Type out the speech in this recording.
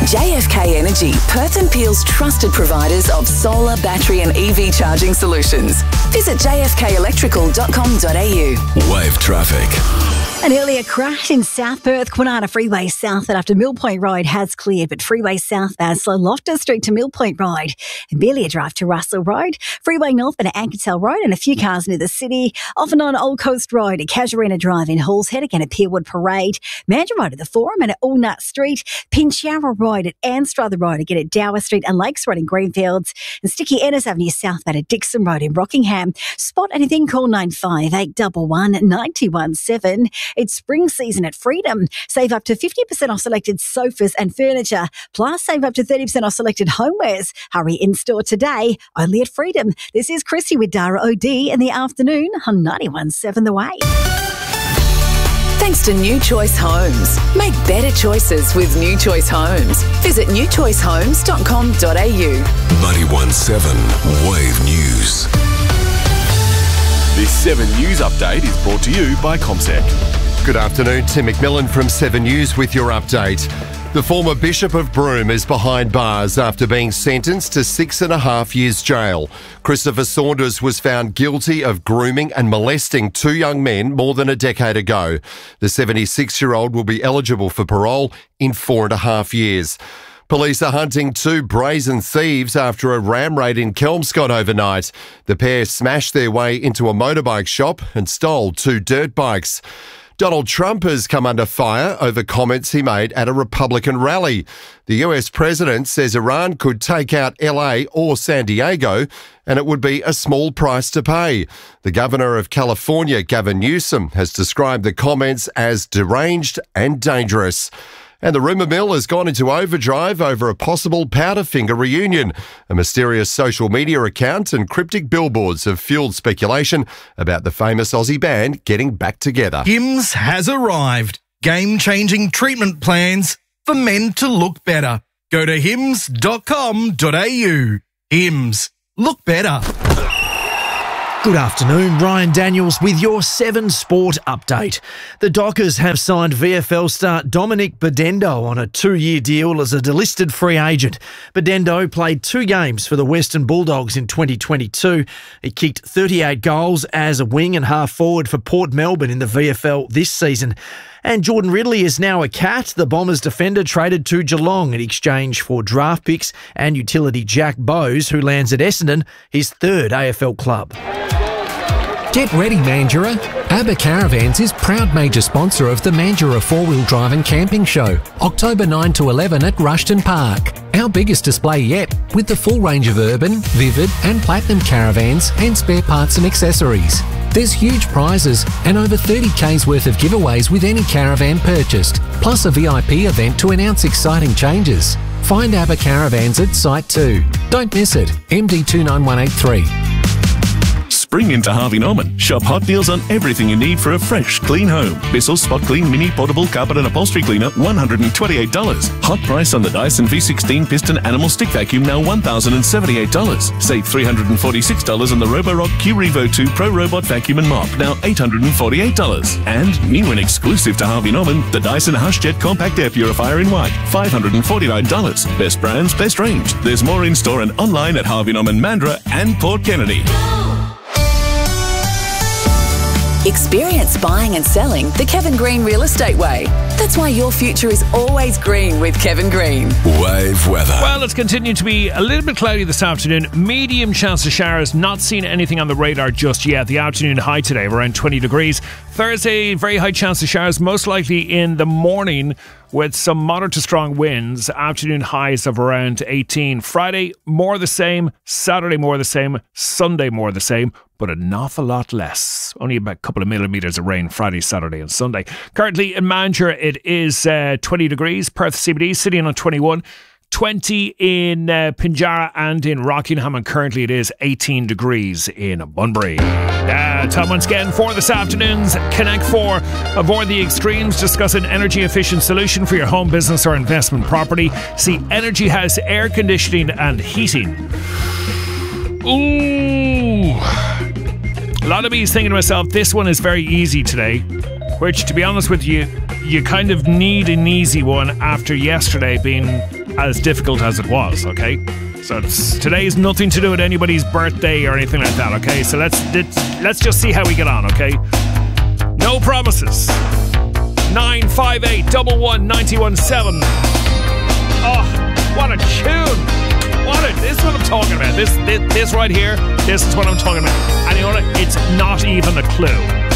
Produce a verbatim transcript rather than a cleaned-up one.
J F K Energy, Perth and Peel's trusted providers of solar, battery and E V charging solutions. Visit j f k electrical dot com dot a u. Wave traffic. An earlier crash in South Perth, Kwinana Freeway South and after Mill Point Road has cleared, but Freeway southbound slow Loftus Street to Mill Point Road and barely a drive to Russell Road, Freeway North and Ankertel Road and a few cars near the city, off and on Old Coast Road at Casuarina Drive in Halls Head, again at Peerwood Parade, Mandurah Road at the Forum and at Allnut Street, Pinchara Road at Anstruther Road, again at Dower Street and Lakes Road in Greenfields, and Sticky Ennis Avenue southbound at Dixon Road in Rockingham. Spot anything, call nine five eight one one, nine one seven. It's spring season at Freedom. Save up to fifty percent off selected sofas and furniture, plus save up to thirty percent off selected homewares. Hurry in-store today, only at Freedom. This is Chrissy with Dara O D in the afternoon on ninety-one point seven The Wave. Thanks to New Choice Homes. Make better choices with New Choice Homes. Visit new choice homes dot com dot a u. ninety-one point seven Wave News. This seven News update is brought to you by ComSec. Good afternoon, Tim McMillan from seven News with your update. The former Bishop of Broome is behind bars after being sentenced to six and a half years jail. Christopher Saunders was found guilty of grooming and molesting two young men more than a decade ago. The seventy-six-year-old will be eligible for parole in four and a half years. Police are hunting two brazen thieves after a ram raid in Kelmscott overnight. The pair smashed their way into a motorbike shop and stole two dirt bikes. Donald Trump has come under fire over comments he made at a Republican rally. The U S president says Iran could take out L A or San Diego and it would be a small price to pay. The governor of California, Gavin Newsom, has described the comments as deranged and dangerous. And the rumour mill has gone into overdrive over a possible Powderfinger reunion. A mysterious social media account and cryptic billboards have fuelled speculation about the famous Aussie band getting back together. Hims has arrived. Game-changing treatment plans for men to look better. Go to hims dot com dot a u. Hims. Look better. Good afternoon, Ryan Daniels with your seven Sport update. The Dockers have signed V F L star Dominic Bedendo on a two-year deal as a delisted free agent. Bedendo played two games for the Western Bulldogs in twenty twenty-two. He kicked thirty-eight goals as a wing and half forward for Port Melbourne in the V F L this season. And Jordan Ridley is now a Cat. The Bombers defender traded to Geelong in exchange for draft picks and utility Jack Bowes, who lands at Essendon, his third A F L club. Get ready, Mandurah. ABBA Caravans is proud major sponsor of the Mandurah four-wheel drive and camping show, October ninth to eleven at Rushton Park. Our biggest display yet, with the full range of urban, vivid and platinum caravans and spare parts and accessories. There's huge prizes and over thirty ka's worth of giveaways with any caravan purchased, plus a V I P event to announce exciting changes. Find ABBA Caravans at Site two. Don't miss it. M D two nine one eight three. Spring into Harvey Norman. Shop hot deals on everything you need for a fresh, clean home. Bissell Spot Clean Mini Portable Carpet and Upholstery Cleaner, one hundred twenty-eight dollars. Hot price on the Dyson V sixteen Piston Animal Stick Vacuum, now one thousand seventy-eight dollars. Save three hundred forty-six dollars on the Roborock Q Revo two Pro Robot Vacuum and Mop, now eight hundred forty-eight dollars. And new and exclusive to Harvey Norman, the Dyson HushJet Compact Air Purifier in white, five hundred forty-nine dollars. Best brands, best range. There's more in store and online at Harvey Norman Mandurah and Port Kennedy. Experience buying and selling the Kevin Green Real Estate Way. That's why your future is always green with Kevin Green. Wave weather. Well, it's continued to be a little bit cloudy this afternoon. Medium chance of showers. Not seeing anything on the radar just yet. The afternoon high today of around twenty degrees. Thursday, very high chance of showers, most likely in the morning with some moderate to strong winds. Afternoon highs of around eighteen. Friday, more the same. Saturday, more the same. Sunday, more the same. But an awful lot less. Only about a couple of millimetres of rain Friday, Saturday and Sunday. Currently in Mandurah, it is uh, twenty degrees. Perth C B D sitting on twenty-one. twenty in uh, Pinjarra and in Rockingham, and currently it is eighteen degrees in Bunbury. Uh, time once again for this afternoon's Connect four. Avoid the extremes, discuss an energy efficient solution for your home, business or investment property. See Energy House Air Conditioning and Heating. Ooh. A lot of me is thinking to myself, this one is very easy today, which, to be honest with you, you kind of need an easy one after yesterday being as difficult as it was, okay? So it's, today's nothing to do with anybody's birthday or anything like that, okay? So let's let's, let's just see how we get on, okay? No promises. nine five eight, one one, nine one seven. Oh, what a tune. What a, this is what I'm talking about. This, this, this right here, this is what I'm talking about. And you know what? It's not even a clue.